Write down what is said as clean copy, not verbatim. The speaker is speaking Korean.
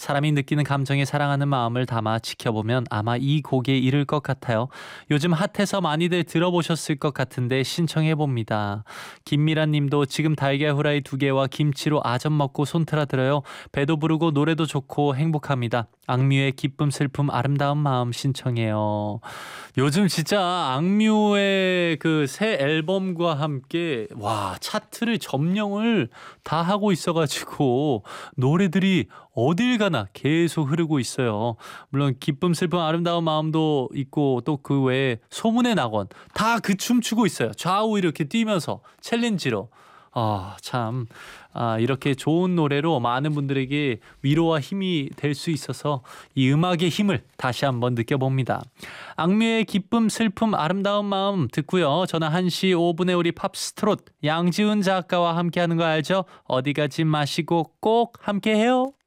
사람이 느끼는 감정에 사랑하는 마음을 담아 지켜보면 아마 이 곡에 이를 것 같아요. 요즘 핫해서 많이들 들어보셨을 것 같은데 신청해봅니다. 김미란 님도 지금 달걀 후라이 2개와 김치로 아점 먹고 손트라 들어요. 배도 부르고 노래도 좋고 행복합니다. 악뮤의 기쁨 슬픔 아름다운 마음 신청해요. 요즘 진짜 악뮤의 그 새 앨범과 함께 와 차트를 점령을 다 하고 있어가지고 노래들이 어딜 가나 계속 흐르고 있어요. 물론 기쁨 슬픔 아름다운 마음도 있고 또 그 외에 소문의 낙원 다 그 춤추고 있어요. 좌우 이렇게 뛰면서 챌린지로. 참, 이렇게 좋은 노래로 많은 분들에게 위로와 힘이 될 수 있어서 이 음악의 힘을 다시 한번 느껴봅니다. 악뮤의 기쁨, 슬픔, 아름다운 마음 듣고요. 저는 1시 5분에 우리 팝스트롯 양지훈 작가와 함께 하는 거 알죠? 어디 가지 마시고 꼭 함께 해요.